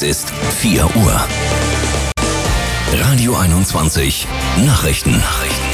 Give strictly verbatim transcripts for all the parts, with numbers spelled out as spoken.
Es ist vier Uhr. Radio einundzwanzig Nachrichten. Nachrichten.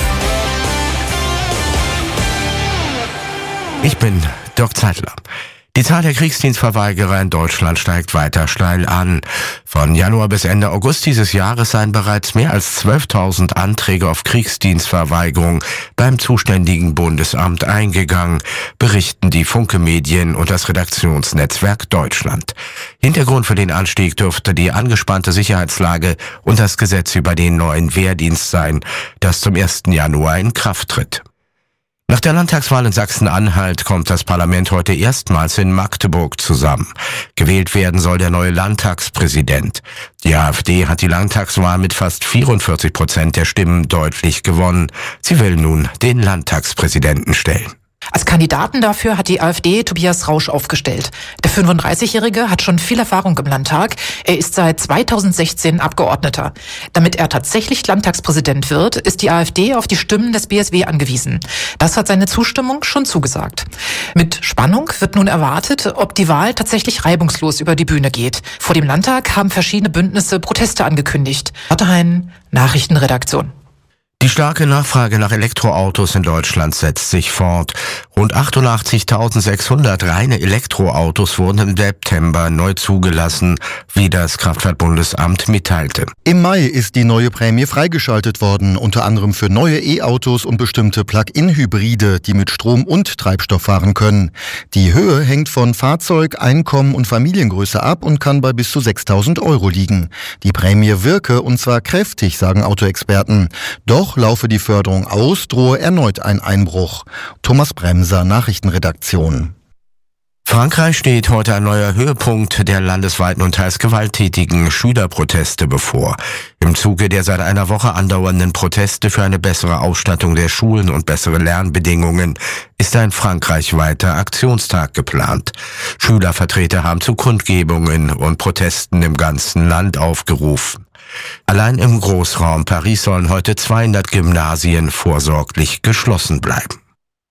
Ich bin Dirk Zeitler. Die Zahl der Kriegsdienstverweigerer in Deutschland steigt weiter steil an. Von Januar bis Ende August dieses Jahres seien bereits mehr als zwölftausend Anträge auf Kriegsdienstverweigerung beim zuständigen Bundesamt eingegangen, berichten die Funke-Medien und das Redaktionsnetzwerk Deutschland. Hintergrund für den Anstieg dürfte die angespannte Sicherheitslage und das Gesetz über den neuen Wehrdienst sein, das zum ersten Januar in Kraft tritt. Nach der Landtagswahl in Sachsen-Anhalt kommt das Parlament heute erstmals in Magdeburg zusammen. Gewählt werden soll der neue Landtagspräsident. Die AfD hat die Landtagswahl mit fast vierundvierzig Prozent der Stimmen deutlich gewonnen. Sie will nun den Landtagspräsidenten stellen. Als Kandidaten dafür hat die AfD Tobias Rausch aufgestellt. Der fünfunddreißigjährige hat schon viel Erfahrung im Landtag. Er ist seit zweitausendsechzehn Abgeordneter. Damit er tatsächlich Landtagspräsident wird, ist die AfD auf die Stimmen des B S W angewiesen. Das hat seine Zustimmung schon zugesagt. Mit Spannung wird nun erwartet, ob die Wahl tatsächlich reibungslos über die Bühne geht. Vor dem Landtag haben verschiedene Bündnisse Proteste angekündigt. Hein, Nachrichtenredaktion. Die starke Nachfrage nach Elektroautos in Deutschland setzt sich fort. Rund achtundachtzigtausendsechshundert reine Elektroautos wurden im September neu zugelassen, wie das Kraftfahrtbundesamt mitteilte. Im Mai ist die neue Prämie freigeschaltet worden, unter anderem für neue E-Autos und bestimmte Plug-in-Hybride, die mit Strom und Treibstoff fahren können. Die Höhe hängt von Fahrzeug, Einkommen und Familiengröße ab und kann bei bis zu sechstausend Euro liegen. Die Prämie wirke, und zwar kräftig, sagen Autoexperten. Doch laufe die Förderung aus, drohe erneut ein Einbruch. Thomas Bremser, Nachrichtenredaktion. Frankreich steht heute ein neuer Höhepunkt der landesweiten und teils gewalttätigen Schülerproteste bevor. Im Zuge der seit einer Woche andauernden Proteste für eine bessere Ausstattung der Schulen und bessere Lernbedingungen ist ein frankreichweiter Aktionstag geplant. Schülervertreter haben zu Kundgebungen und Protesten im ganzen Land aufgerufen. Allein im Großraum Paris sollen heute zweihundert Gymnasien vorsorglich geschlossen bleiben.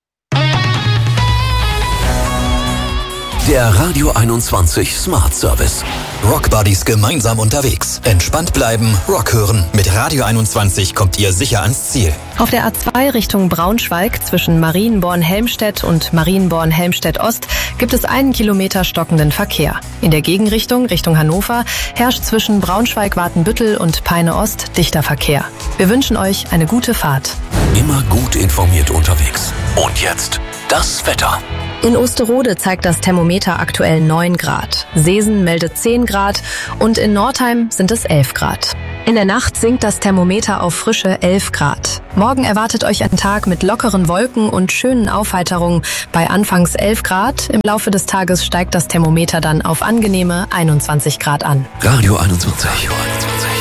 Der Radio einundzwanzig Smart Service. Rock Buddies gemeinsam unterwegs. Entspannt bleiben, Rock hören. Mit Radio einundzwanzig kommt ihr sicher ans Ziel. Auf der A zwei Richtung Braunschweig zwischen Marienborn-Helmstedt und Marienborn-Helmstedt-Ost gibt es einen Kilometer stockenden Verkehr. In der Gegenrichtung, Richtung Hannover, herrscht zwischen Braunschweig-Watenbüttel und Peine-Ost dichter Verkehr. Wir wünschen euch eine gute Fahrt. Immer gut informiert unterwegs. Und jetzt das Wetter. In Osterode zeigt das Thermometer aktuell neun Grad. Seesen meldet zehn Grad und in Nordheim sind es elf Grad. In der Nacht sinkt das Thermometer auf frische elf Grad. Morgen erwartet euch ein Tag mit lockeren Wolken und schönen Aufheiterungen bei anfangs elf Grad. Im Laufe des Tages steigt das Thermometer dann auf angenehme einundzwanzig Grad an. Radio einundzwanzig.